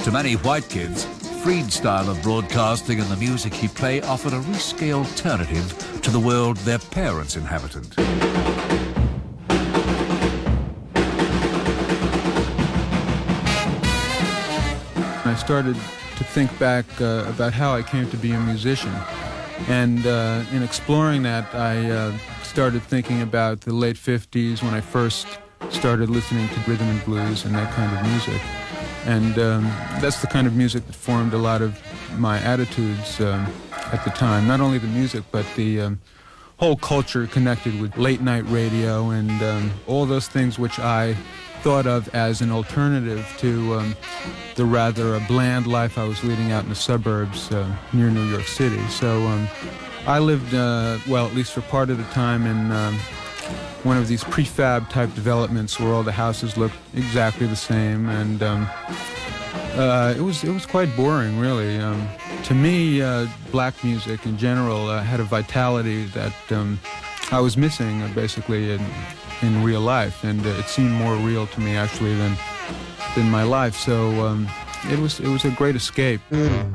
To many white kids, Freed's style of broadcasting and the music he played offered a risque alternative to the world their parents inhabited. I started to think back about how I came to be a musician. And in exploring that, I started thinking about the late 50s when I first started listening to rhythm and blues and that kind of music. And that's the kind of music that formed a lot of my attitudes at the time. Not only the music, but the whole culture connected with late-night radio and all those things which I thought of as an alternative to the rather bland life I was leading out in the suburbs near New York City. So I lived, well, at least for part of the time, in one of these prefab type developments where all the houses looked exactly the same, and it was quite boring, really. To me, black music in general had a vitality that I was missing, basically, in real life, and it seemed more real to me actually than my life. So it was a great escape.